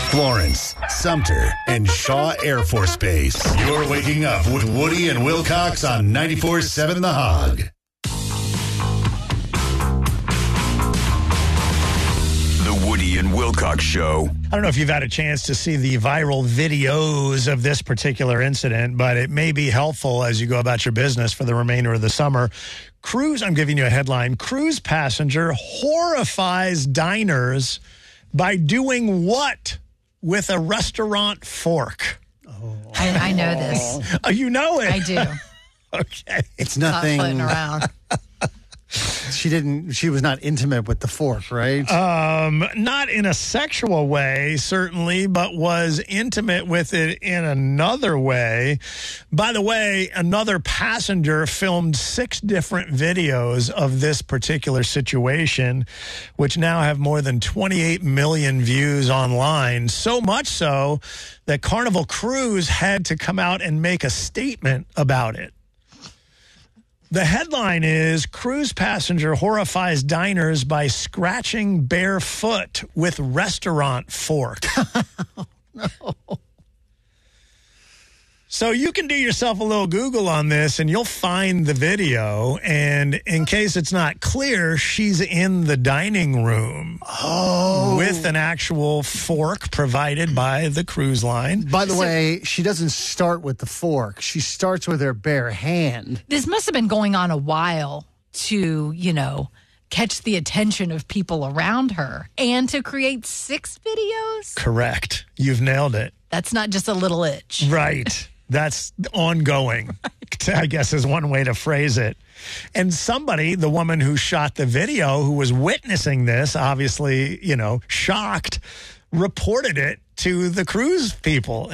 Florence, Sumter, and Shaw Air Force Base. You're waking up with Woody and Wilcox on 94.7 The Hog. The Woody and Wilcox Show. I don't know if you've had a chance to see the viral videos of this particular incident, but it may be helpful as you go about your business for the remainder of the summer. I'm giving you a headline. Cruise passenger horrifies diners by doing what with a restaurant fork? I know this. Oh, you know it? I do. Okay. It's Not nothing. floating around. She was not intimate with the fork, right? Not in a sexual way, certainly, but was intimate with it in another way. By the way, another passenger filmed 6 different videos of this particular situation, which now have more than 28 million views online. So much so that Carnival Cruise had to come out and make a statement about it. The headline is, cruise passenger horrifies diners by scratching barefoot with restaurant fork. No. So you can do yourself a little Google on this and you'll find the video. And in case it's not clear, she's in the dining room with an actual fork provided by the cruise line. By the way, she doesn't start with the fork. She starts with her bare hand. This must have been going on a while to, catch the attention of people around her and to create 6 videos. Correct. You've nailed it. That's not just a little itch. Right. That's ongoing, I guess is one way to phrase it. And somebody, the woman who shot the video, who was witnessing this, obviously, shocked, reported it to the cruise people.